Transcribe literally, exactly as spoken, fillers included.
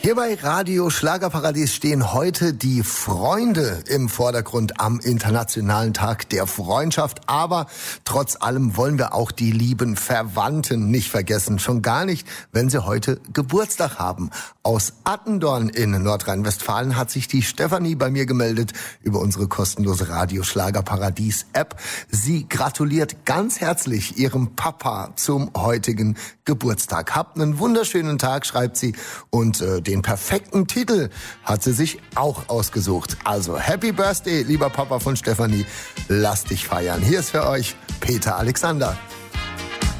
Hier bei Radio Schlagerparadies stehen heute die Freunde im Vordergrund am Internationalen Tag der Freundschaft. Aber trotz allem wollen wir auch die lieben Verwandten nicht vergessen. Schon gar nicht, wenn sie heute Geburtstag haben. Aus Attendorn in Nordrhein-Westfalen hat sich die Stefanie bei mir gemeldet über unsere kostenlose Radio Schlagerparadies App. Sie gratuliert ganz herzlich ihrem Papa zum heutigen Geburtstag. Habt einen wunderschönen Tag, schreibt sie, und äh, den perfekten Titel hat sie sich auch ausgesucht. Also Happy Birthday, lieber Papa von Stefanie. Lass dich feiern. Hier ist für euch Peter Alexander.